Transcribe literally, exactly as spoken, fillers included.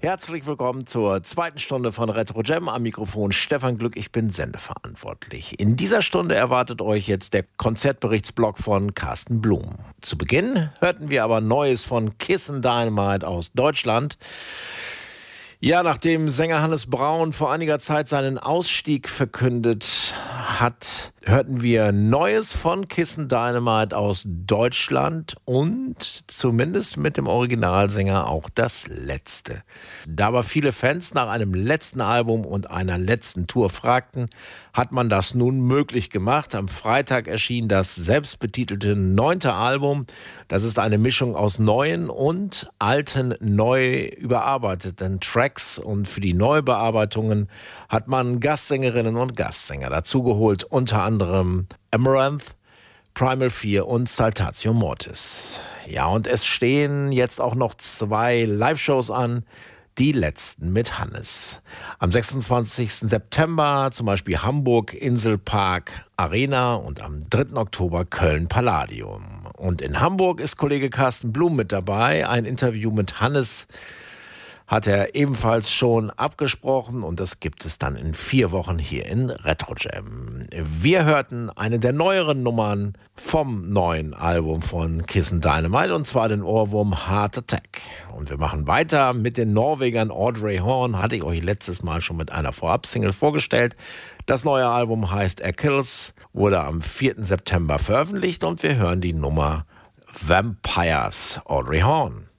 Herzlich willkommen zur zweiten Stunde von Retro Jam. Am Mikrofon Stefan Glück, ich bin sendeverantwortlich. In dieser Stunde erwartet euch jetzt der Konzertberichtsblock von Carsten Blum. Zu Beginn hörten wir aber Neues von Kissin' Dynamite aus Deutschland. Ja, nachdem Sänger Hannes Braun vor einiger Zeit seinen Ausstieg verkündet hat, hörten wir Neues von Kissin' Dynamite aus Deutschland und zumindest mit dem Originalsänger auch das letzte. Da aber viele Fans nach einem letzten Album und einer letzten Tour fragten, hat man das nun möglich gemacht. Am Freitag erschien das selbstbetitelte neunte Album. Das ist eine Mischung aus neuen und alten, neu überarbeiteten Tracks. Und für die Neubearbeitungen hat man Gastsängerinnen und Gastsänger dazugeholt, unter anderem Amaranth, Primal Fear und Saltatio Mortis. Ja, und es stehen jetzt auch noch zwei Live-Shows an, die letzten mit Hannes. Am sechsundzwanzigsten September zum Beispiel Hamburg Inselpark Arena und am dritten Oktober Köln Palladium. Und in Hamburg ist Kollege Carsten Blum mit dabei. Ein Interview mit Hannes hat er ebenfalls schon abgesprochen und das gibt es dann in vier Wochen hier in Retro Jam. Wir hörten eine der neueren Nummern vom neuen Album von Kissin' Dynamite und zwar den Ohrwurm Heart Attack. Und wir machen weiter mit den Norwegern Audrey Horn, hatte ich euch letztes Mal schon mit einer Vorab-Single vorgestellt. Das neue Album heißt Achilles, wurde am vierten September veröffentlicht und wir hören die Nummer Vampires, Audrey Horn.